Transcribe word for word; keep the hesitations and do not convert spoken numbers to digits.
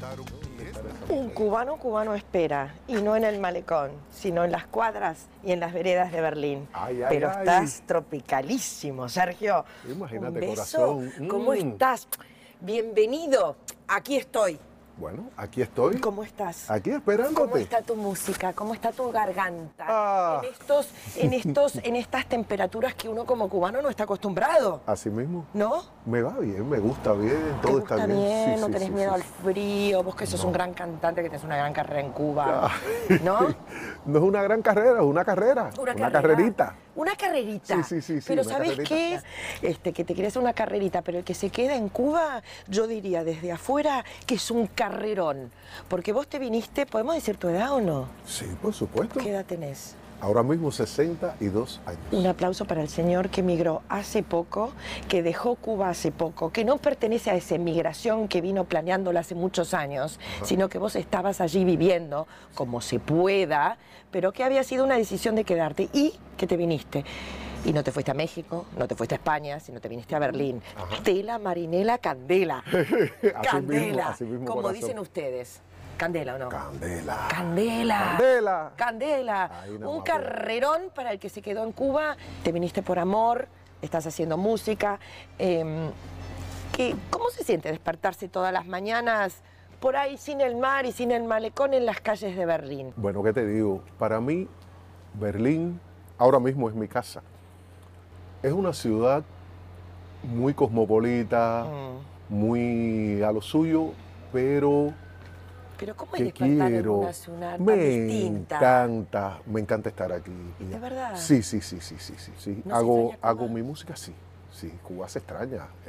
Un cubano cubano espera, y no en el malecón, sino en las cuadras y en las veredas de Berlín. Ay, ay, Pero ay. estás tropicalísimo, Sergio. Imagínate, Un beso. corazón. ¿Cómo Mm. estás? Bienvenido. Aquí estoy. Bueno, aquí estoy. ¿Cómo estás? Aquí esperándote. ¿Cómo está tu música? ¿Cómo está tu garganta? Ah. En estos, en estos, en estas temperaturas que uno como cubano no está acostumbrado. Así mismo. ¿No? Me va bien, me gusta bien, ¿Te todo gusta está bien. bien? Sí, ¿No sí, tenés sí, miedo sí, al sí. frío? Vos que sos No. un gran cantante, que tenés una gran carrera en Cuba. ¿No? No es una gran carrera, es una carrera. Una, carrera. carrerita. Una carrerita. Sí, sí, sí, sí, Pero una ¿sabés carrerita. qué? Este, que te querés una carrerita, pero el que se queda en Cuba, yo diría desde afuera que es un carrerón. Porque vos te viniste, ¿podemos decir tu edad o no? Sí, por supuesto. ¿Qué edad tenés? Ahora mismo sesenta y dos años. Un aplauso para el señor que emigró hace poco, que dejó Cuba hace poco, que no pertenece a esa emigración que vino planeándola hace muchos años, Ajá. sino que vos estabas allí viviendo como se pueda, pero que había sido una decisión de quedarte y que te viniste. Y no te fuiste a México, no te fuiste a España, sino te viniste a Berlín. Ajá. Tela, Marinela, Candela. Así Candela, mismo, así mismo, como corazón. dicen ustedes. ¿Candela o no? Candela. Candela. Candela. Candela. Ahí nada Un más, carrerón para el que se quedó en Cuba. Te viniste por amor, estás haciendo música. Eh, ¿qué- ¿Cómo se siente despertarse todas las mañanas por ahí sin el mar y sin el malecón en las calles de Berlín? Bueno, ¿qué te digo? Para mí, Berlín ahora mismo es mi casa. Es una ciudad muy cosmopolita, Mm. muy a lo suyo, pero Pero ¿cómo es que despertar quiero. en una ciudad tan Me distinta? encanta, me encanta estar aquí. ¿De verdad? Sí, sí, sí, sí, sí, sí. sí. ¿No se Hago, extraña Cuba? hago mi música, sí. Sí, Cuba se extraña.